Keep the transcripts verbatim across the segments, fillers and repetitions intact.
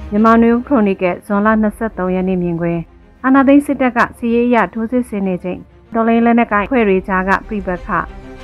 မြန်မာနယူးခရိုနီကယ်ဇွန်လ၂၃ရက်နေ့မြင်ကွင်းအာဏာသိမ်းစစ်တပ်ကစီးရေးအရထိုးစစ်ဆင်နေချိန်တော်လှန်ရေးလက်နက်ကိုင်ဖွဲ့တွေကြားကပြိပခ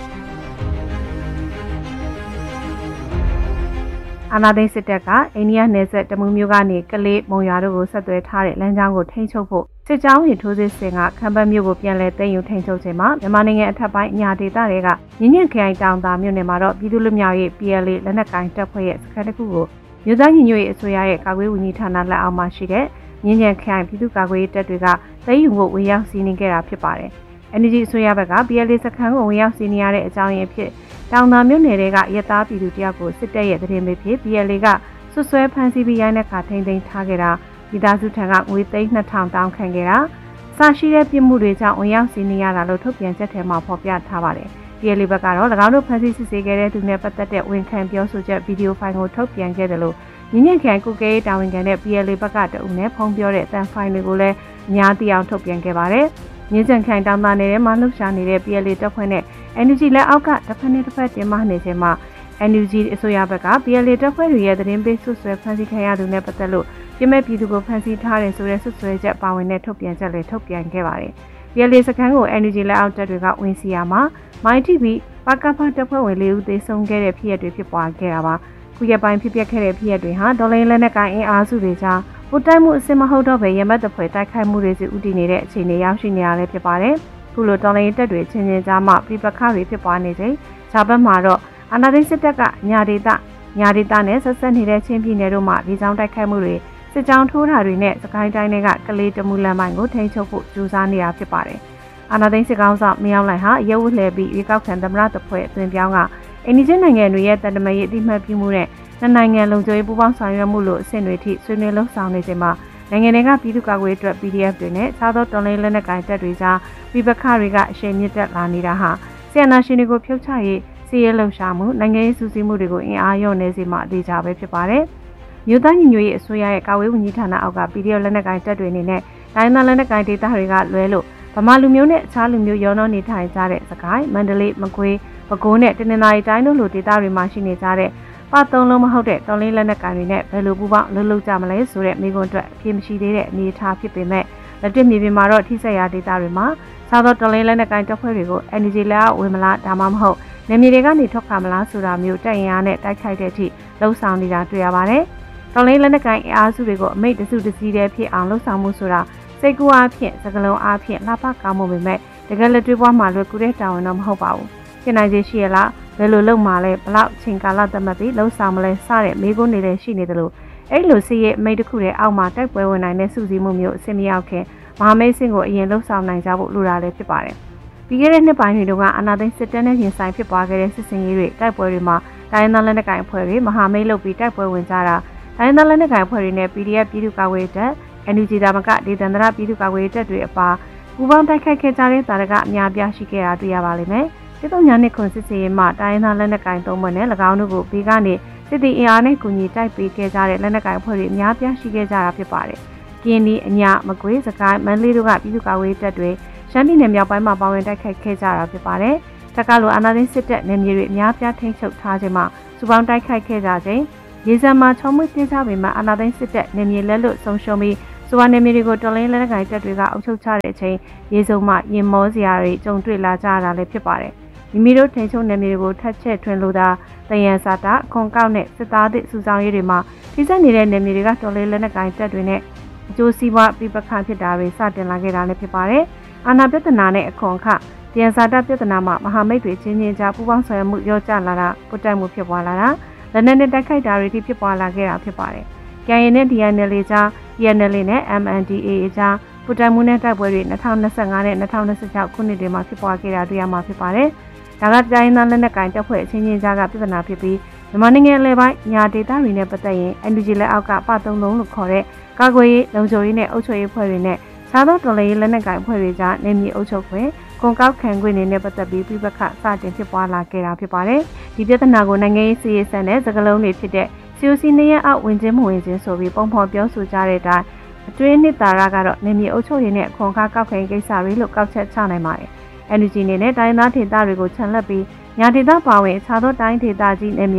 အာဏာသိမ်းစစ်တပ်ကအိန္ဒိယနယ်စပ်တမူးမြို့ကနေကလေးမုံရွာတို့ကိုဆက်သွယ်ထားတဲ့လမ်းကြောင်းကိုထိန်းချုပ်ဖို့စစ်ကြောင်းရင်ထိုးစစ်ဆင်ကခံပတ်မြို့ကိုပြန်လည်သိမ်းယူထိန်းချုပ်ချိန်မှာမြန်မာနိုင်ငံအထက်ပိုင်းအညာဒေသတွေကညဉ့်ညံ့ခိုင်တောင်သာမြို့နယ်မှာတော့ပြည်သူ့လူမျိုးရေး P L A လက်နက်ကိုင်တပ်ဖွဲ့ရဲ့စခန်းတစ်ခုကိုမြို့သားညီညွတ်ရေးအစိုးရရဲ့ကာကွယ်ရေးဝန်ကြီးဌာနလက်အောက်မှာရှိတဲ့ညဉ့်ညံ့ခိုင်ပြည်သူ့ကာကွယ်ရေးတပ်တွေကသိမ်းယူဖို့ဝင်ရောက်စီးနင်းခဲ့တာဖြစ်ပါတယ်။ N U G အစိုးရဘက်က P L A စခန်းကိုဝင်ရောက်စီးနင်းရတဲ့အကြောင်းရင်းဖြစ်တောင်သာမြို့နယ်တွေကရဲသားပြည်သူတယောက်ကိုစစ်တပ်ရဲ့တရင်ပေးဖြစ် P L A ကဆွဆွဲဖမ်းဆီးပြီးရိုင်းတဲ့ခါထိန်းသိမ်းထားခဲ့တာဒီသားစုထံကငွေသိန်းနှစ်ထောင်တောင်းခံခဲ့တာစရှိတဲ့ပြစ်မှုတွေကြောင့်ဝင်ရောက်စီးနင်းရတာလို့ထုတ်ပြန်ချက်ထဲမှာဖော်ပြထားပါတယ်။ P L A ဘက်ကတော့၎င်းတို့ဖမ်းဆီးစစ်ဆေးခဲ့တဲ့သူနဲ့ပတ်သက်တဲ့ဝန်ခံပြောဆိုချက်ဗီဒီယိုဖိုင်ကိုထုတ်ပြန်ခဲ့တယ်လို့ညဉ့်ညံ့ခိုင်ကုကဲတာဝန်ခံတဲ့ P L A ဘက်ကတအုပ်နဲ့ဖုံးပြောတဲ့အတန်ဖိုင်တွေကိုလည်းအများသိအောင်ထုတ်ပြန်ခဲ့ပါတယ်။ညဉ့်ညံ့ခိုင်တောင်သားနယ်ထဲမှာလှုပ်ရှားနေတဲ့ P L A တပ်ဖွဲ့နဲ့ N U G လက်အောက်ကတစ်ဖက်နဲ့တစ်ဖက်တင်မနေချိန်မှာ N U G အစိုးရဘက်က P L A တပ်ဖွဲ့တွေရဲ့သတင်းပေးဆွဆွဲဖမ်းဆီးခံရသူနဲ့ပတ်သက်လို့ပြည်မဲ့ပြည်သူကိုဖမ်းဆီးထားတယ်ဆိုတဲ့ဆွဆွဲချက်ပါဝင်တဲ့ထုတ်ပြန်ချက်လည်းထုတ်ပြန်ခဲ့ပါတယ်။ P L A စခန်းကို N U G လက်အောက်တပ်တွေကဝင်စီရမှာမိုင်းတီဗီပကဖတပ်ဖွဲ့ဝင်လေးဦးသေဆုံးခဲ့တဲ့ဖြစ်ရပ်တွေဖြစ်ပွားခဲ့တာပါ။ခုရက်ပိုင်းဖြစ်ပျက်ခဲ့တဲ့ဖြစ်ရပ်တွေဟာဒေါ်လာလက်နက်ကိုင်အင်အားစုတွေကြားပိုတိုက်မှုအစစ်မဟုတ်တော့ပဲရမတ်တပွဲတိုက်ခိုက်မှုတွေစီဥတည်နေတဲ့အခြေအနေရောက်ရှိနေရလဲဖြစ်ပါတယ်။ခုလိုဒေါ်လာတပ်တွေချင်းချင်းကြားမှာပြပခတွေဖြစ်ပွားနေချိန်ဂျာဘတ်မှာတော့အာဏာသိမ်းစစ်တပ်ကညာဒေသညာဒေသနဲ့ဆက်ဆက်နေတဲ့ချင်းပြည်နယ်တို့မှာဒီကြောင်းတိုက်ခိုက်မှုတွေစစ်ကြောင်းထိုးတာတွေနဲ့စကိုင်းတိုင်းတွေကကလေးတမူလမ်းပိုင်းကိုထိန်းချုပ်ဖို့ကြိုးစားနေတာဖြစ်ပါတယ်။အာဏာသိမ်းစစ်ကောင်ဆောင်မယောင်းလိုက်ဟာရဲဝတ်လှည့်ပြီးရွေးကောက်ခံသမ္မတတပွဲအသွင်ပြောင်းကအိန္ဒိယနိုင်ငံတွေရဲ့တန်တမာရေးအတိမတ်ပြုမှုနဲ့နှစ်နိုင်ငံလုံခြုံရေးပူးပေါင်းဆောင်ရွက်မှုလို့အဆင့်တွေထိဆွေးနွေးလှုပ်ဆောင်နေချိန်မှာနိုင်ငံတွေကပြည်သူ့ကာကွယ်ရေးအတွက် P D F တွေနဲ့ခြားသောတော်လှန်ရေးလက်နက်ကိုင်တပ်တွေကြားပြပခတွေကအရှိန်မြင့်တက်လာနေတာဟာဆီယနာရှင်တွေကိုဖြုတ်ချရေးစီးရဲလှုပ်ရှားမှုနိုင်ငံရေးစုစည်းမှုတွေကိုအင်အားလျော့နေစေမှအသေးချာပဲဖြစ်ပါတယ်။မြို့သားညီညွတ်ရေးအစိုးရရဲ့ကာကွယ်ဝန်ကြီးဌာနအောက်က P D F လက်နက်ကိုင်တပ်တွေအနေနဲ့တိုင်းသားလက်နက်ကိုင်ဒေသတွေကလွဲလို့ဗမာလူမျိုးနဲ့အခြားလူမျိုးရောနှောနေထိုင်ကြတဲ့စကိုင်းမန္တလေးမကွေးပဲခူးနဲ့တနင်္သာရီတိုင်းတို့လိုဒေသတွေမှာရှိနေကြတဲ့ပတ်သုံးလုံးမဟုတ်တဲ့တော်လင်းလက်နက်ကိုင်တွေနဲ့ဘယ်လိုပူပေါင်းလှုပ်လှုပ်ကြမလဲဆိုတဲ့မိကွန်းအတွက်အပြည့်မရှိသေးတဲ့အနေအထားဖြစ်ပေမဲ့လက်တွေ့မြေပြင်မှာတော့ထိစက်ရာဒေသတွေမှာစားသောတော်လင်းလက်နက်ကိုင်တပ်ဖွဲ့တွေကို N U G လက်အောက်ဝင်မလားဒါမှမဟုတ်နေမြေတွေကနေထွက်ခါမလားဆိုတာမျိုးတက်ရင်အားနဲ့တိုက်ခိုက်တဲ့အထိလှုပ်ဆောင်နေတာတွေ့ရပါတယ်။တော်လင်းလက်နက်ကိုင်အားစုတွေကိုအမိတ်တစုတစည်းတည်းဖြစ်အောင်လှုပ်ဆောင်မှုဆိုတာစိတ်ကူးအားဖြင့်စကလုံးအားဖြင့်လှပကောင်းမှုပေမဲ့တကယ်လက်တွေ့ဘဝမှာလွယ်ကူတဲ့တာဝန်တော့မဟုတ်ပါဘူး။ဖြစ်နိုင်ခြေရှိရလားဘယ်လိုလုပ်မှလဲဘလောက်ချိန်ကာလသတ်မှတ်ပြီးလှုပ်ဆောင်မလဲစတဲ့မိကုန်းနေတဲ့ရှိနေတယ်လို့အဲ့လိုစီရဲ့အမိတ်တစ်ခုတည်းအောက်မှာတိုက်ပွဲဝင်နိုင်တဲ့စုစည်းမှုမျိုးအစင်မရောက်ခင်မဟာမိတ်စင်ကိုအရင်လှုပ်ဆောင်နိုင်ကြဖို့လိုတာလည်းဖြစ်ပါတယ်။ပြီးခဲ့တဲ့နှစ်ပိုင်းတွေတုန်းကအာဏာသိမ်းစစ်တပ်နဲ့ရင်ဆိုင်ဖြစ်ပွားခဲ့တဲ့စစ်စင်ရေးတွေတိုက်ပွဲတွေမှာတိုင်းသားလက်နက်ကိုင်အဖွဲ့တွေမဟာမိတ်လုပ်ပြီးတိုက်ပွဲဝင်ကြတာတိုင်းသားလက်နက်ကိုင်အဖွဲ့တွေနဲ့ P D F ပြည်သူ့ကာကွယ်ရေးတပ် N U G ဒါမကဒေသန္တရပြည်သူ့ကာကွယ်ရေးတပ်တွေအပါပူးပေါင်းတိုက်ခိုက်ခဲ့ကြတဲ့တာရကအများပြားရှိခဲ့တာတွေ့ရပါလိမ့်မယ်။စစ်တုံညာနှစ်ခွန်စစ်စေးရေးမှာတိုင်းသားလက်နက်ကိုင်သုံးဖွဲ့နဲ့၎င်းတို့ကိုဘေးကနေစစ်တီအင်အားနဲ့ကူညီတိုက်ပေးခဲ့ကြတဲ့လက်နက်ကိုင်အဖွဲ့တွေအများပြားရှိခဲ့ကြတာဖြစ်ပါတယ်။ကင်းဒီအညာမကွေးစကိုင်းမန္တလေးတို့ကပြည်သူ့ကာကွယ်ရေးတပ်တွေရှမ်းပြည်နယ်မြောက်ပိုင်းမှာပါဝင်တိုက်ခိုက်ခဲ့ကြတာဖြစ်ပါတယ်။တက္ကသိုလ်အာဏာသိမ်းစစ်တပ်နယ်မြေတွေအများပြားထိန်းချုပ်ထားခြင်းမှာစူပေါင်းတိုက်ခိုက်ခဲ့ကြခြင်းရေစံမှာချုံမွေးတင်ကြပေမဲ့အာဏာသိမ်းစစ်တပ်နယ်မြေလက်လွတ်ဆုံးရှုံးပြီးစူပါနယ်မြေတွေကိုတော်လင်းလက်နက်ကိုင်တပ်တွေကအုပ်ချုပ်ချတဲ့အချိန်ရေစုံမှရင်မောစရာတွေကြုံတွေ့လာကြရတာလည်းဖြစ်ပါတယ်။မိမိတို့ထိန်ချုပ်နယ်မြေတွေကိုထပ်ချက်ထွင်လို့သာတယံစာတာခွန်ကောက်နဲ့စစ်သားသည့်စုဆောင်ရေးတွေမှာထိစပ်နေတဲ့နယ်မြေတွေကတော်လင်းလက်နက်ကိုင်တပ်တွေနဲ့အကျိုးစီးပွားပြပခဖြစ်တာတွေစတင်လာခဲ့တာလည်းဖြစ်ပါတယ်။အာဏာပြဿနာနဲ့အခွန်ခတယံစာတာပြဿနာမှာမဟာမိတ်တွေချင်းချင်းကြားပူးပေါင်းဆောင်ရွက်မှုရောကျလာတာပုတ်တိုက်မှုဖြစ်ပွားလာတာလက်နက်နဲ့တိုက်ခိုက်တာတွေဖြစ်ပွားလာခဲ့တာဖြစ်ပါတယ်။ ကိုင်ရင်နဲ့ D N L ကြား D N L နဲ့ M N D A ကြားပူတိုင်မှုနဲ့တိုက်ပွဲတွေ၂၀၂၅နဲ့၂၀၂၆ခုနှစ်တွေမှာဖြစ်ပွားခဲ့တာတွေ့ရမှာဖြစ်ပါတယ်။ဒါကတိုင်းသားလက်နက်ကိုင်တပ်ဖွဲ့အချင်းချင်းကြားကပြဿနာဖြစ်ပြီးမြန်မာနိုင်ငံအလဲပိုင်းညာဒေသတွေနဲ့ပတ်သက်ရင် N U G လက်အောက်ကပသုံးလုံးလို့ခေါ်တဲ့ကာကွယ်ရေးလုံခြုံရေးနဲ့အုပ်ချုပ်ရေးဖွဲ့တွေနဲ့ခြားသောတော်လှန်ရေးလက်နက်ကိုင်ဖွဲ့တွေကြားနေမြေအုပ်ချုပ်ခွင့်ကွန်ကောက်ခံခွင့်တွေနဲ့ပတ်သက်ပြီးပြပခစတင်ဖြစ်ပွားလာခဲ့တာဖြစ်ပါတယ်။ဒီပြဿနာကိုနိုင်ငံရေးစီရေးဆန်တဲ့စကားလုံးတွေဖြစ်တဲ့ C O C နေရအောက်ဝင်ခြင်းမဝင်ခြင်းဆိုပြီးပုံဖော်ပြောဆိုကြတဲ့အတိုင်းအတွင်းနှစ်သာရကတော့နေမြေအုပ်ချုပ်ရေးနဲ့ခွန်ခါကောက်ခံကိစ္စတွေလို့ကောက်ချက်ချနိုင်ပါတယ်။ N U G နေနဲ့တိုင်းသားဒေသတွေကိုခြံလက်ပြီးညာဒေသပါဝင်အခြားသောတိုင်းဒေသကြီးနယ်မြေတွေ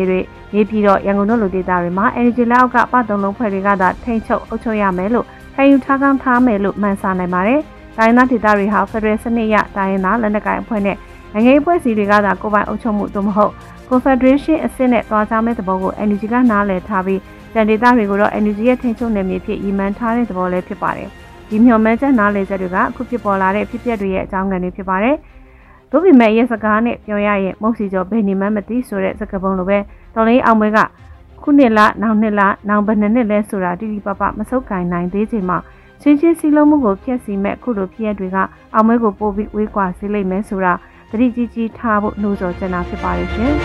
နေပြည်တော်ရန်ကုန်တို့လိုဒေသတွေမှာ energy လက်အောက်ကပသုံးလုံးဖွဲ့တွေကသာထိန်းချုပ်အုပ်ချုပ်ရမယ်လို့ခံယူထားကောင်းထားမယ်လို့မှန်းဆနိုင်ပါတယ်။တိုင်းသားဒေသတွေဟာ Federal စနစ်ရတိုင်းသားလက်နက်ကိုင်အဖွဲ့နဲ့နိုင်ငံရေးအဖွဲ့အစည်းတွေကသာကိုယ်ပိုင်အုပ်ချုပ်မှုသို့မဟုတ် Confederation အဆင့်နဲ့တွားကြမဲ့သဘောကို energy ကနားလည်ထားပြီးတန်ဒေသတွေကိုတော့ energy ရဲ့ထိန်းချုပ်နယ်မြေဖြစ်ရည်မှန်းထားတဲ့သဘောလည်းဖြစ်ပါတယ်။ဒီမျှော်မှန်းချက်နားလည်ချက်တွေကအခုဖြစ်ပေါ်လာတဲ့ဖြစ်ပျက်တွေရဲ့အကြောင်းခံတွေဖြစ်ပါတယ်။သို့ပေမဲ့ရဲ့စကားနဲ့ပြောရရင်မုတ်စီကျော်ဘယ်နေမှမသိဆိုတဲ့စကားပုံလိုပဲတော်လေးအောင်မွေးကခုနှစ်လနောက်နှစ်လနောက်ဘယ်နှစ်နှစ်လဲဆိုတာတိတိပပမဆုတ်ကင်နိုင်သေးချိန်မှာချင်းချင်းစီလုံးမှုကိုဖျက်ဆီးမဲ့အခုလိုဖြစ်ရတွေကအောင်မွေးကိုပို့ပြီးဝေးကွာစေလိမ့်မယ်ဆိုတာသတိကြီးကြီးထားဖို့နှိုးဆော်ချင်တာဖြစ်ပါရဲ့ရှင်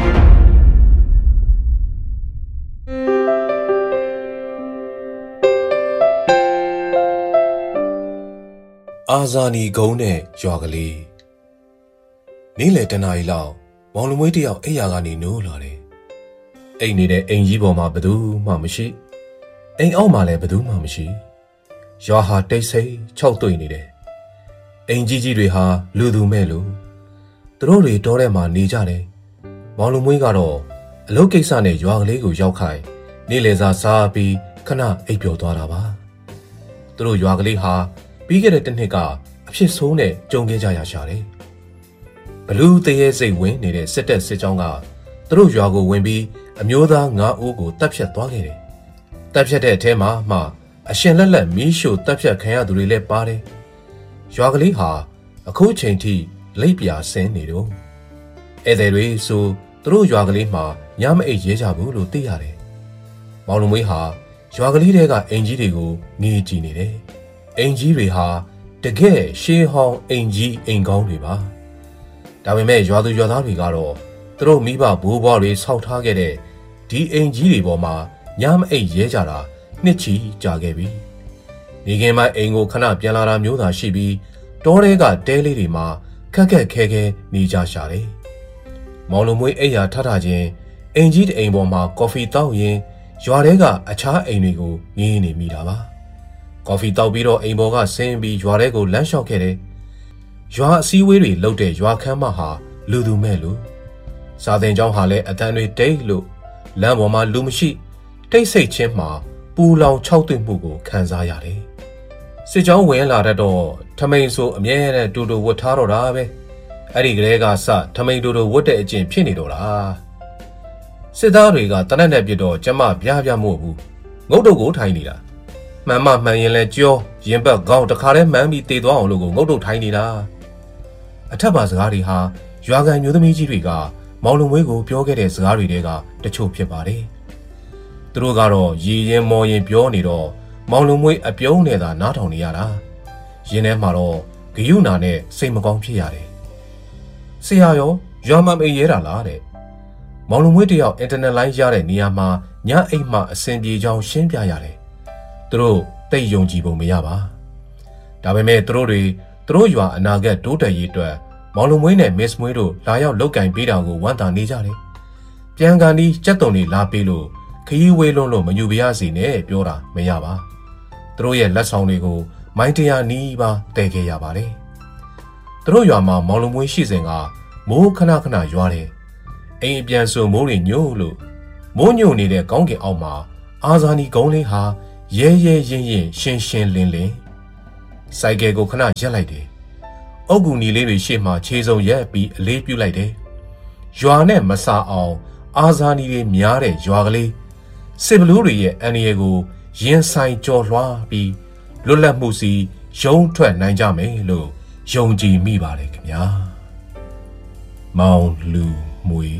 အာဇာနည်ကုန်းနဲ့ရွာကလေးနေ့လယ်တနာရီလောက်မောင်လူမွေးတယောက်အိယာကနေနိုးလာတယ်အိမ်နေတဲ့အိမ်ကြီးပေါ်မှာဘယ်သူမှမရှိအိမ်အောက်မှာလည်းဘယ်သူမှမရှိရွာဟာတိတ်ဆိတ်ခြောက်သွေ့နေတယ်အိမ်ကြီးကြီးတွေဟာလူသူမဲ့လို့သူတို့တွေတောထဲမှာနေကြတယ်မောင်လူမွေးကတော့အလုပ်ကိစ္စနဲ့ရွာကလေးကိုရောက်ခိုင်းနေ့လယ်စာစားပြီးခဏအိပ်ပျော်သွားတာပါသူတို့ရွာကလေးဟာပြီးခဲ့တဲ့တစ်နှစ်ကအဖြစ်ဆိုးနဲ့ကြုံခဲ့ကြရရှာတယ်ဘလူးတရေစိတ်ဝင်နေတဲ့စစ်တပ်စစ်ကြောင်းကသူတို့ရွာကိုဝင်ပြီးအမျိုးသားငါးဦးကိုတပ်ဖြတ်သွားခဲ့တယ်တပ်ဖြတ်တဲ့အထဲမှာမှအရှင်လက်လက်မီးရှို့တပ်ဖြတ်ခံရသူတွေလည်းပါတယ်ရွာကလေးဟာအခုချိန်ထိလိပ်ပြာဆင်းနေတော့ဧည့်သည်တွေဆိုသူတို့ရွာကလေးမှာညမအိပ်ရဲကြဘူးလို့သိရတယ်မောင်လူမွေးဟာရွာကလေးတဲကအင်ကြီးတွေကိုငေးကြည့်နေတယ်အင်ကြီးတွေဟာတကယ်ရှေးဟောင်းအင်ကြီးအိမ်ကောင်းတွေပါဒါပေမဲ့ရွာသူရွာသားတွေကတော့သူတို့မိဘဘိုးဘွားတွေဆောက်ထားခဲ့တဲ့ဒီအင်ကြီးတွေပေါ်မှာညမအိပ်ရဲကြတာနှစ်ချီကြာခဲ့ပြီနေခင်မှာအိမ်ကိုခဏပြန်လာတာမျိုးသာရှိပြီးတောထဲကတဲလေးတွေမှာခက်ခက်ခဲခဲနေကြရှာတယ်မောင်လူမွေးအိယာထထချင်းအင်ကြီးတအိမ်ပေါ်မှာကော်ဖီတောက်ရင်ရွာထဲကအခြားအိမ်တွေကိုငေးနေမိတာပါကော်ဖီတောက်ပြီးတော့အိမ်ပေါ်ကဆင်းပြီးရွာထဲကိုလမ်းလျှောက်ခဲ့တယ်ရွာအစည်းအဝေးတွေလုပ်တဲ့ရွာခမ်းမဟာလူသူမဲ့လူစာသင်ကျောင်းဟာလည်းအတန်းတွေတိတ်လို့လမ်းပေါ်မှာလူမရှိတိတ်ဆိတ်ချင်းမှာပူလောင်ခြောက်သွေ့မှုကိုခံစားရတယ်စစ်ကြောင်းဝင်လာတတ်တော့ထမိန်ဆိုအမြဲတမ်းတူတူဝတ်ထားတော့တာပဲအဲ့ဒီကလေးကစထမိန်တူတူဝတ်တဲ့အကျင့်ဖြစ်နေတော့တာစစ်သားတွေကတနက်နဲ့ပြတော့ကျမပြားပြားမို့ဘူးငုတ်တုတ်ကိုထိုင်နေတာမှန်မှမှန်ရင်လဲကြောရင်ဘက်ကောင်းတခါတည်းမှန်းပြီးတေသွားအောင်လို့ကိုငုတ်တုတ်ထိုင်နေတာအထက်ပါစကားတွေဟာရွာကန်မျိုးသမီးကြီးတွေကမောင်လုံမွေးကိုပြောခဲ့တဲ့စကားတွေတဲကတချို့ဖြစ်ပါတယ်သူတို့ကတော့ရည်ရင်မော်ရင်ပြောနေတော့မောင်လုံမွေးအပြုံးနဲ့သာနားထောင်နေရတာရင်းထဲမှာတော့ဂယုနာနဲ့စိတ်မကောင်းဖြစ်ရတယ်ဆရာရောရွာမအိမ်ရဲတာလားတဲ့မောင်လုံမွေးတယောက်အင်တာနက်လိုင်းရတဲ့နေရာမှာညအိမ်မှအဆင်ပြေကြောင်းရှင်းပြရတယ်သူတို့တိတ်ယုံကြည်ပုံမရပါဒါပေမဲ့သူတို့တွေသူတို့ရွာအနာဂတ်တိုးတက်ရေးအတွက်မောင်လုံမွေးနဲ့မစ်မွေးတို့လာရောက်လောက်ကင်ပေးတာကိုဝမ်းသာနေကြတယ်ပြန်ကန်ဒီကြက်တုံတွေလာပေးလို့ခရီးဝေးလုံးလို့မညူပြရစီနဲ့ပြောတာမရပါသူတို့ရဲ့လက်ဆောင်တွေကိုမိုင်းတရာနီးပါတည်ခဲ့ရပါတယ်သူတို့ရွာမှာမောင်လုံမွေးရှိစဉ်ကမိုးခဏခဏရွာတယ်အိမ်အပြန်ဆိုမိုးတွေညို့လို့မိုးညို့နေတဲ့ကောင်းကင်အောက်မှာအာဇာနည်ကုန်းလေးဟာရဲရဲရင်ရင်ရှင်းရှင်းလင်းလင်းစိုက်ကယ်ကိုခဏရက်လိုက်တယ်အုတ်ကူနီလေးတွေရှေ့မှာခြေစုံရက်ပြီးအလေးပြုတ်လိုက်တယ်ရွာနဲ့မစာအောင်အာဇာနည်တွေများတဲ့ရွာကလေးစစ်ဘလူးတွေရဲ့အန်ရီကိုရင်ဆိုင်ကြော်လွှားပြီးလွတ်လပ်မှုစီရုံးထွက်နိုင်ကြမယ်လို့ယုံကြည်မိပါတယ်ခင်ဗျာမောင်လူမွေ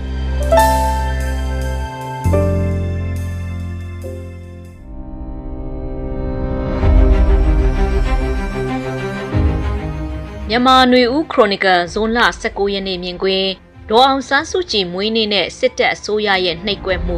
မြန်မာຫນွေဦးခရိုနီကယ်ဇွန်လ၁၉ရက်နေ့မြင်ကွင်းဒေါ်အောင်ဆန်းစုကြည်မွေးနေ့နဲ့စစ်တပ်အစိုးရရဲ့နှိပ်ကွက်မှု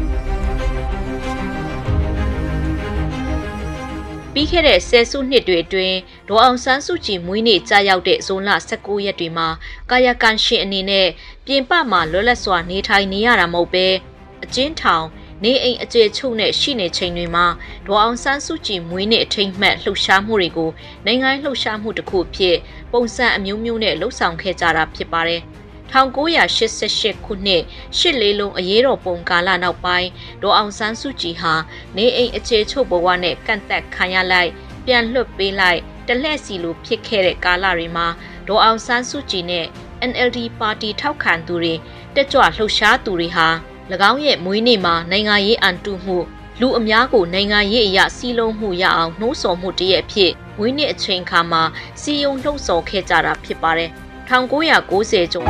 ပြီးခဲ့တဲ့ဆယ်စုနှစ်တွေအတွင်းဒေါ်အောင်ဆန်းစုကြည်မွေးနေ့ကြာရောက်တဲ့ဇွန်လ၁၉ရက်တွေမှာကာယကံရှင်အနေနဲ့ပြင်ပမှာလွတ်လပ်စွာနေထိုင်နေရတာမဟုတ်ပဲအကျဉ်းထောင်နေအိမ်အကျယ်ချုပ်နဲ့ရှိနေချိန်တွေမှာဒေါ်အောင်ဆန်းစုကြည်မွေးနေ့အထိမ်းအမှတ်လှုပ်ရှားမှုတွေကိုနိုင်ငံလှုပ်ရှားမှုတစ်ခုဖြစ်ပုံစံအမျိုးမျိုးနဲ့လှုပ်ဆောင်ခဲ့ကြတာဖြစ်ပါတယ်။၁ 천구백팔십팔ခုနှစ်ရှစ်လေးလုံးအရေးတော်ပုံကာလနောက်ပိုင်းဒေါ်အောင်ဆန်းစုကြည်ဟာနေအိမ်အခြေချုပ်ဘဝနဲ့ကန့်သက်ခံရလိုက်ပြန်လွှတ်ပေးလိုက်တလှည့်စီလိုဖြစ်ခဲ့တဲ့ကာလတွေမှာဒေါ်အောင်ဆန်းစုကြည်နဲ့ N L D ပါတီထောက်ခံသူတွေတက်ကြွလှုပ်ရှားသူတွေဟာ၎င်းရဲ့မွေးနေ့မှာနိုင်ငံရေးအန်တုမှုလူအများကိုနိုင်ငံရေးအရာစီးလုံးမှုရအောင်နှိုးဆော်မှုတည်းရဲ့အဖြစ်မွေးနေ့အချိန်ခါမှာစီယုံလှုပ်ဆော်ခဲ့ကြတာဖြစ်ပါတယ်။천구백구십ကျော်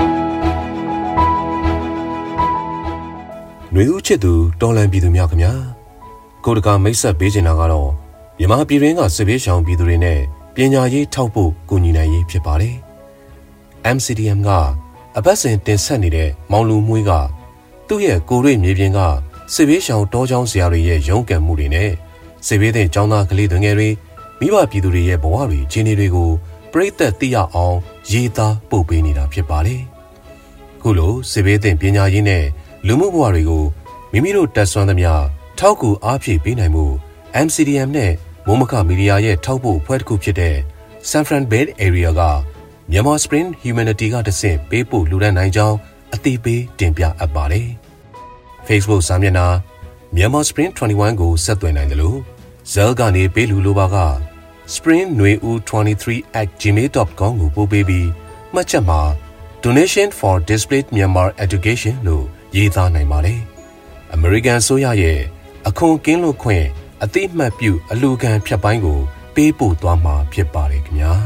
ຫນွေဦးချစ်သူတော်လန်ပြည်သူများခင်ဗျာကိုတကာမိတ်ဆက်ပေးချင်တာကတော့မြန်မာပြည်ရင်းကစစ်ဘေးရှောင်ပြည်သူတွေနဲ့ပညာရေးထောက်ဖို့ကူညီနိုင်ရေးဖြစ်ပါတယ်။ M C D M ကအပတ်စဉ်တင်ဆက်နေတဲ့မောင်လူမွေးကသူ့ရဲ့ကိုရိမြေပြင်ကစစ်ဘေးရှောင်တောချောင်းဆရာတွေရဲ့ရုန်းကန်မှုတွေနဲ့စစ်ဘေးသင့်ကျောင်းသားကလေးတွေငယ်တွေမိဘပြည်သူတွေရဲ့ဘဝတွေခြေနေတွေကိုပြိသက်သိရအောင်ရေးသားပို့ပေးနေတာဖြစ်ပါတယ်။ခုလိုစစ်ဘေးသင့်ပညာရေးနဲ့လူမှုဘဝတွေကိုမိမိတို့တက်ဆွမ်းသမျှထောက်ကူအားဖြည့်ပေးနိုင်မှု M C D M နဲ့မိုးမခမီဒီယာရဲ့ထောက်ပို့ဖွဲ့တစ်ခုဖြစ်တဲ့ San Fran Bay Area ကMyanmar Spring Humanity ကတဆင့်ပေးပို့လူဒန်းနိုင်ကြောင်းအသိပေးတင်ပြအပ်ပါတယ်။ Facebook စာမျက်နှာ Myanmar Spring ၂၁ကိုဆက်သွယ်နိုင်တယ်လို့ Zell ကနေပေးလူလိုပါက spring nui u twenty-three at gmail dot com ကိုပို့ပေးပြီးမှတ်ချက်မှာ Donation for Displaced Myanmar Education လို့ရေးသားနိုင်ပါတယ်။ American ဆိုရရဲ့အခွန်ကင်းလွတ်ခွင့်အသိမှတ်ပြုအလူခံဖြတ်ပိုင်းကိုပေးပို့သွားမှာဖြစ်ပါတယ်ခင်ဗျာ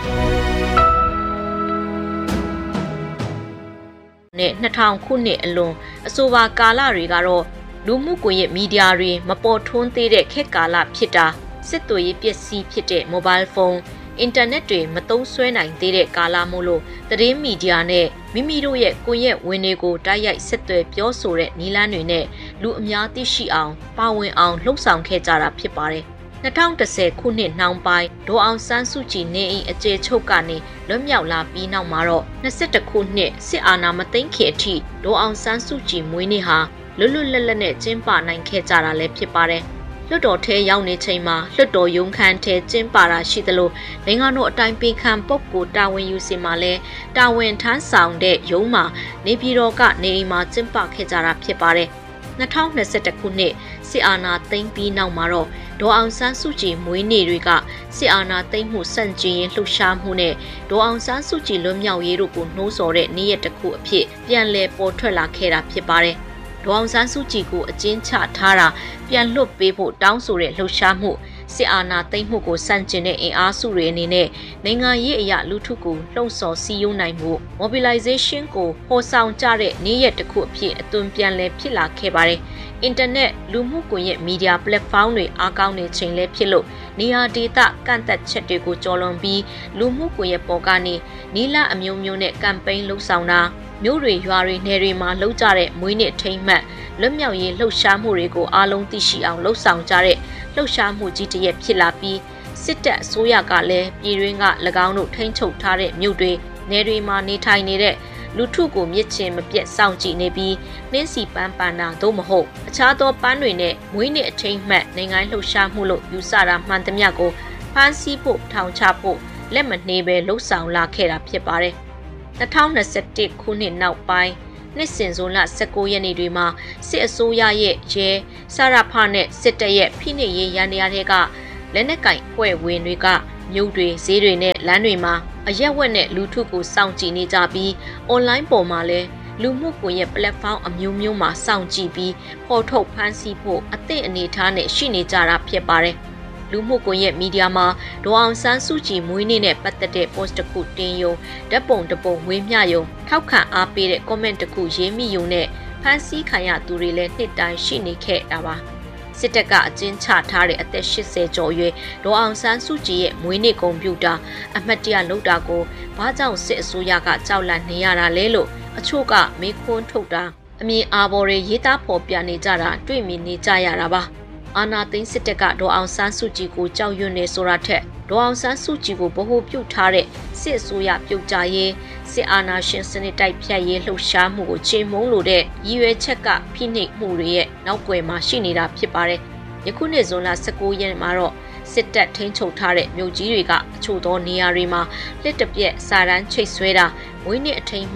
နဲ့၂၀၀၀ခုနှစ်အလွန်အဆိုပါကာလတွေကတော့လူမှုကွန်ရက်မီဒီယာတွေမပေါ်ထွန်းသေးတဲ့ခေတ်ကာလဖြစ်တာစစ်သွေးရေးပစ္စည်းဖြစ်တဲ့ mobile phone အင်တာနက်တွေမသုံးစွဲနိုင်သေးတဲ့ကာလမို့လို့သတင်းမီဒီယာနဲ့မိမိတို့ရဲ့ကွန်ရက်ဝင်တွေကိုတိုက်ရိုက်ဆက်သွယ်ပြောဆိုတဲ့နည်းလမ်းတွေနဲ့လူအများသိရှိအောင်ပါဝင်အောင်လှုံ့ဆော်ခဲ့ကြတာဖြစ်ပါတယ်။၂၀၁၀ခုနှစ်နှောင်းပိုင်းဒေါ်အောင်ဆန်းစုကြည်နေအိမ်အကျယ်ချုပ်ကနေလွတ်မြောက်လာပြီးနောက်မှာတော့၂၁ခုနှစ်စစ်အာဏာမသိမ်းခင်အထိဒေါ်အောင်ဆန်းစုကြည်မွေးနေ့ဟာလွတ်လွတ်လပ်လပ်နဲ့ကျင်းပနိုင်ခဲ့ကြတာလည်းဖြစ်ပါတယ်။လွှတ်တော်ထဲရောက်နေချိန်မှာလွှတ်တော်ရုံးခန်းထဲကျင်းပတာရှိသလိုနိုင်ငံတော်အတိုင်ပင်ခံပုဂ္ဂိုလ်တာဝန်ယူစီမှာလဲတာဝန်ထမ်းဆောင်တဲ့ရုံးမှာနေပြည်တော်ကနေအိမ်မှာကျင်းပခဲ့ကြတာဖြစ်ပါတယ်။၂၀၂၁ခုနှစ်စစ်အာဏာသိမ်းပြီးနောက်မှာတော့ဒေါ်အောင်ဆန်းစုကြည်မွေးနေ့တွေကစစ်အာဏာသိမ်းမှုစန့်ကျင်ရေးလှုပ်ရှားမှုနဲ့ဒေါ်အောင်ဆန်းစုကြည်လွတ်မြောက်ရေးတို့ကိုနှိုးဆော်တဲ့နေ့ရက်တစ်ခုအဖြစ်ပြန်လည်ပေါ်ထွက်လာခဲ့တာဖြစ်ပါတယ်။ဒေါ်အောင်ဆန်းစုကြည်ကိုအကျဉ်းချထားတာပြန်လွတ်ပေးဖို့တောင်းဆိုတဲ့လှုပ်ရှားမှုစစ်အာဏာသိမ်းမှုကိုစန့်ကျင်တဲ့အင်အားစုတွေအနေနဲ့နိုင်ငံရေးအရာလူထုကိုလှုံ့ဆော်စည်းရုံးနိုင်မှု mobilization ကိုပေါ်ဆောင်ကြတဲ့နေ့ရက်တစ်ခုအဖြစ်အသွင်ပြန်လည်ဖြစ်လာခဲ့ပါတယ်။အင်တာနက်လူမှုကွန်ရက်မီဒီယာ platform တွေအားကောင်းနေချိန်လဲဖြစ်လို့နေရာဒေသကန့်သက်ချက်တွေကိုကျော်လွန်ပြီးလူမှုကွန်ရက်ပေါ်ကနေနီလာအမျိုးမျိုးနဲ့ကမ်ပိန်းလှုပ်ဆောင်တာမြို့တွေရွာတွေနယ်တွေမှာလှုပ်ကြတဲ့မွေးနေ့ထိမ်းမှတ်လွတ်မြောက်ရေးလှုပ်ရှားမှုတွေကိုအားလုံးသိရှိအောင်လှုပ်ဆောင်ကြတဲ့လှုပ်ရှားမှုကြီးတစ်ရပ်ဖြစ်လာပြီးစစ်တပ်အစိုးရကလည်းပြည်တွင်းက၎င်းတို့ထိန်းချုပ်ထားတဲ့မြို့တွေနယ်တွေမှာနေထိုင်နေတဲ့လူထုကိုမြစ်ချင်းမပြတ်စောင့်ကြည့်နေပြီးနှင်းစီပန်းပန်းတာသို့မဟုတ်အခြားသောပန်းတွေနဲ့မွေးနေ့အထိမ်းမှတ်နိုင်ငံလှုပ်ရှားမှုလို့ယူဆတာမှန်သမျှကိုဖမ်းဆီးဖို့ထောင်ချဖို့လက်မနှေးပဲလှုပ်ဆောင်လာခဲ့တာဖြစ်ပါတယ်။၂၀၂၁ခုနှစ်နောက်ပိုင်းနှစ်စဉ်ဇွန်လ၁၉ရက်နေ့တွေမှာစစ်အစိုးရရဲ့ရဲစရဖနဲ့စစ်တပ်ရဲ့ဖိနှိပ်ရေးရန်တရားတွေကလက်နက်ကင်ဖွဲ့ဝင်တွေကမြို့တွေဈေးတွေနဲ့လမ်းတွေမှာအရက်ဝက်နဲ့လူထုကိုစောင့်ကြည့်နေကြပြီးအွန်လိုင်းပေါ်မှာလည်းလူမှုကွန်ရက် platform အမျိုးမျိုးမှာစောင့်ကြည့်ပြီးပေါ်ထုတ်ဖမ်းဆီးဖို့အသင့်အနေထားနဲ့ရှိနေကြတာဖြစ်ပါတယ်။လူမှုကွန်ရက်မီဒီယာမှာဒေါ်အောင်ဆန်းစုကြည်မွေးနေ့နဲ့ပတ်သက်တဲ့ post တစ်ခုတင်ယုံဓာတ်ပုံတစ်ပုံဝေမျှယုံထောက်ခံအားပေးတဲ့ comment တစ်ခုရေးမိယုံနဲ့ဖမ်းဆီးခံရသူတွေလည်းနှစ်တိုင်းရှိနေခဲ့တာပါစစ်တပ်ကအကျဉ်းချထားတဲ့အသက်၈၀ကျော်အရွယ်ဒေါ်အောင်ဆန်းစုကြည်ရဲ့မွေးနေ့ကွန်ပျူတာအမှတ်တရလုပ်တာကိုဘာကြောင့်စစ်အစိုးရကကြောက်လန့်နေရတာလဲလို့အချို့ကမေးခွန်းထုတ်တာအမြင်အာဘော်တွေရေးသားဖော်ပြနေကြတာတွေ့မြင်နေကြရတာပါအာနာသိန်းစစ်တပ်ကဒေါ်အောင်ဆန်းစုကြည်ကိုကြောက်ရွံ့နေဆိုတာထက်ဒေါ်အောင်ဆန်းစုကြည်ကိုဗဟိုပြုထားတဲ့စစ်အစိုးရပြုတ်ကြရေးစစ်အာဏာရှင်စနစ်တိုက်ဖြတ်ရေးလှုပ်ရှားမှုကိုချိန်မုံလို့တဲ့ရည်ရွယ်ချက်ကဖိနှိပ်မှုတွေရဲ့နောက်ွယ်မှာရှိနေတာဖြစ်ပါတယ်။ယခုနှစ်ဇွန်လ၁၉ရက်မှာတော့စစ်တပ်ထိန်းချုပ်ထားတဲ့မြို့ကြီးတွေကအချို့သောနေရာတွေမှာလက်တပြက်စာတန်းချိတ်ဆွဲတာမွေးနေ့အထိမ်းမှတ်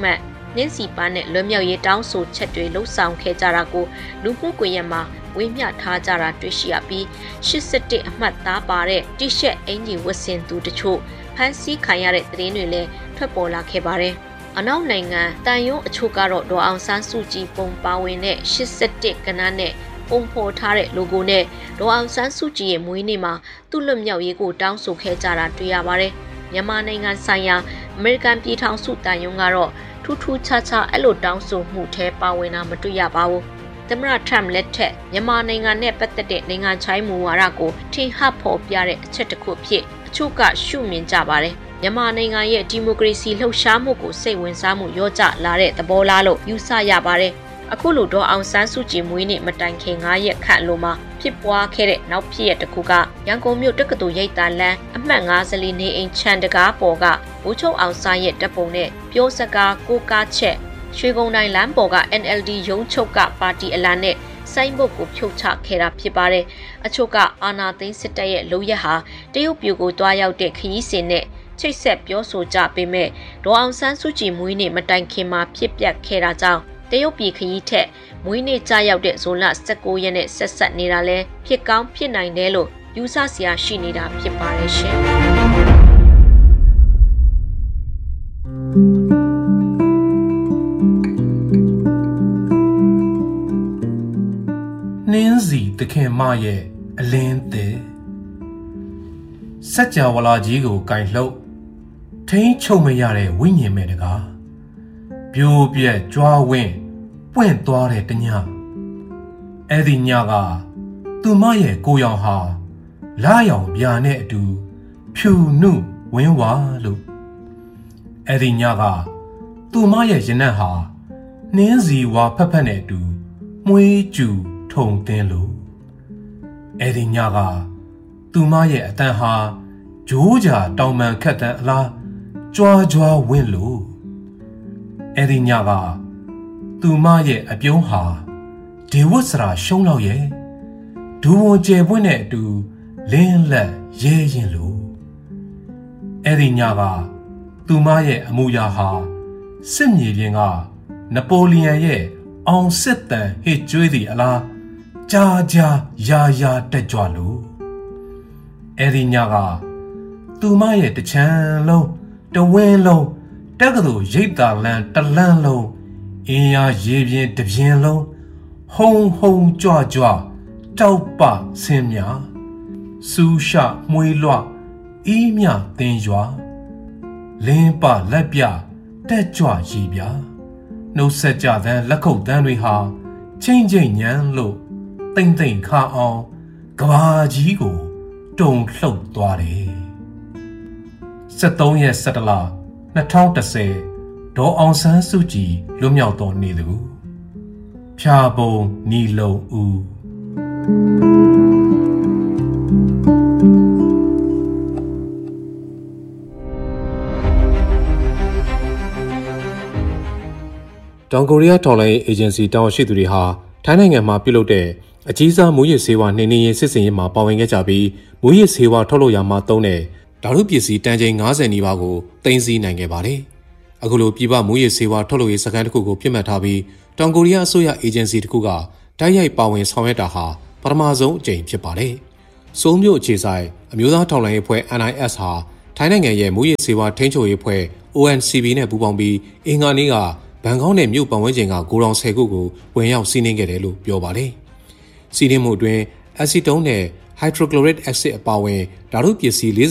နင်းစီပန်းနဲ့လွတ်မြောက်ရေးတောင်းဆိုချက်တွေလှုပ်ဆောင်ခဲ့ကြတာကိုလူမှုကွန်ရက်မှာဝေမျှထားကြတာတွေ့ရှိရပြီးရှစ်၁၁အမှတ်သားပါတဲ့တီရှက်အင်ဂျီဝတ်ဆင်သူတချို့ဖမ်းဆီးခံရတဲ့သတင်းတွေလည်းထွက်ပေါ်လာခဲ့ပါတယ်။အနောက်နိုင်ငံတန်ယုံအချို့ကတော့ဒေါ်အောင်ဆန်းစုကြည်ပုံပါဝင်တဲ့ရှစ်၁၁ကဏ္ဍနဲ့ပုံဖော်ထားတဲ့ logo နဲ့ဒေါ်အောင်ဆန်းစုကြည်ရဲ့မွေးနေ့မှာသူ့လွတ်မြောက်ရေးကိုတောင်းဆိုခဲ့ကြတာတွေ့ရပါတယ်။မြန်မာနိုင်ငံဆိုင်ရာအမေရိကန်ပြည်ထောင်စုတန်ယုံကတော့ထူးထူးခြားခြားအဲ့လိုတောင်းဆိုမှုထဲပါဝင်တာမတွေ့ရပါဘူး။သမ္မတထရမ့်လက်ထက်မြန်မာနိုင်ငံနဲ့ပတ်သက်တဲ့နိုင်ငံခြားရေးမူဝါဒကိုထင်ဟပ်ဖော်ပြတဲ့အချက်တစ်ခုဖြစ်အချို့ကရှုမြင်ကြပါတယ်။မြန်မာနိုင်ငံရဲ့ဒီမိုကရေစီလှုပ်ရှားမှုကိုစိတ်ဝင်စားမှုရောကျလာတဲ့သဘောလားလို့ယူဆရပါတယ်။အခုလိုဒေါ်အောင်ဆန်းစုကြည်မွေးနေ့မတိုင်ခင်၅ရက်ခန့်လိုမှာဖြစ်ပွားခဲ့တဲ့နောက်ဖြစ်ရတစ်ခုကရန်ကုန်မြို့တက္ကသိုလ်ရိပ်သာလမ်းအမှတ်၅၄နေအိမ်ချန်တကားပေါ်ကဘိုးချုပ်အောင်ဆန်းရဲ့တပ်ပုံနဲ့ပြောစကားကိုကားချက်ရွှေကုန်းတိုင်းလမ်းပေါ်က N L D ရုံးချုပ်ကပါတီအလံနဲ့စိုင်းဘုတ်ကိုဖြုတ်ချခဲ့တာဖြစ်ပါတယ်။အချို့ကအာဏာသိမ်းစစ်တပ်ရဲ့လုပ်ရက်ဟာတရုတ်ပြည်ကိုတွားရောက်တဲ့ခရီးစဉ်နဲ့ချိတ်ဆက်ပြောဆိုကြပေမဲ့ဒေါ်အောင်ဆန်းစုကြည်မွေးနေ့မတိုင်ခင်မှာဖြစ်ပျက်ခဲ့တာကြောင့်တရုတ်ပြည်ခရီးထက်မွေးနေ့ကြာရောက်တဲ့ဇွန်လ၁၉ရက်နဲ့ဆက်ဆက်နေတာလဲဖြစ်ကောင်းဖြစ်နိုင်တယ်လို့ယူဆစရာရှိနေတာဖြစ်ပါတယ်ရှင်နှင်းစီသခင်မရဲ့အလင်းသည်စัจ java လာကြီးကိုကင်လှုပ်ထိန်းချုပ်မရတဲ့ဝိညာဉ်မဲ့တကားပြိုပြက်ကြွားဝင်းပွင့်သွားတဲ့တညအဲ့ဒီညကသူမရဲ့ကိုရောင်ဟာလာရောင်ပြာနဲ့အတူဖြူနုဝင်းဝါလို့အဲ့ဒီညကသူမရဲ့ရင်နက်ဟာနှင်းစီဝါဖက်ဖက်နဲ့အတူမွေးကျူထုံတင်းလို့အဲ့ဒီညကသူမရဲ့အတန်ဟာဂျိုးကြာတောင်ပန်ခက်တန်အလားကြွားကြွားဝင်းလို့အဲ့ဒီညကသူမရဲ့အပြုံးဟာဒေဝစရာရှုံးလောက်ရဲ့ဒူဝန်ကျဲပွင့်နဲ့အတူလင်းလက်ရဲရင်လို့အဲ့ဒီညကသူမရဲ့အမူအရာဟာစစ်မြေပြင်ကနပိုလီယန်ရဲ့အောင်စစ်တန်ဟစ်ကျွေးသည့်အလားကြာကြာရာရာတက်ကြွလို့အဲ့ဒီညကသူမရဲ့တချမ်းလုံးတဝင်းလုံးတက္ကသိုလ်ရိပ်သာလန်တလန်းလုံးအင်းရရေပြင်းတပြင်းလုံးဟုံဟုံကြွကြွတောက်ပဆင်းမြစူးရှမွေးလွအီးမြသင်ရွာလင်းပလက်ပြတက်ကြွရီပြနှုတ်ဆက်ကြတဲ့လက်ခုပ်တန်းတွေဟာချင်းချင်းညံလို့တိမ့်တိမ့်ခါအောင်ကဘာကြီးကိုတုံလှုပ်သွားတယ်၁၃ရက်၁၁လ၂၀၁၀ဒေါ်အောင်ဆန်းစုကြည်လွတ်မြောက်တော်နေသူဖြာပုံနီလုံဦးတောင်ကိုရီးယားထောက်လှမ်းရေးအေဂျင်စီတာဝန်ရှိသူတွေဟာထိုင်းနိုင်ငံမှာပြုလုပ်တဲ့အကြီးစားမူရစ်ဆေးဝါးနှိမ်နင်းရေးစစ်စင်ရေးမှာပါဝင်ခဲ့ကြပြီးမူရစ်ဆေးဝါးထုတ်လုပ်ရာမှာသုံးတဲ့ဓာတုပစ္စည်းတန်ချိန်၅၀နီးပါးကိုသိမ်းဆည်းနိုင်ခဲ့ပါတယ်။အခုလိုပြည်ပမူရစ်ဆေးဝါးထုတ်လုပ်ရေးစခန်းတစ်ခုကိုပြစ်မှတ်ထားပြီးတောင်ကိုရီးယားအစိုးရအေဂျင်စီတစ်ခုကတိုက်ရိုက်ပါဝင်ဆောင်ရွက်တာဟာပထမဆုံးအကြိမ်ဖြစ်ပါတယ်။ဆိုးမြို့အခြေဆိုင်အမျိုးသားထောက်လှမ်းရေးအဖွဲ့ N I S ဟာထိုင်းနိုင်ငံရဲ့မူရစ်ဆေးဝါးထိန်းချုပ်ရေးအဖွဲ့ O N C B နဲ့ပူးပေါင်းပြီးအင်္ဂါနေ့ကဘန်ကောက်နဲ့မြို့ပတ်ဝန်းကျင်ကဂိုဒေါင်၁၀ခုကိုဝင်ရောက်စီးနင်းခဲ့တယ်လို့ပြောပါတယ်။စီးနင်းမှုအတွင်းအက်ဆီတုန်းနဲ့ hydrochloric acid အပါအဝင်ဓာတုပစ္စည်း၄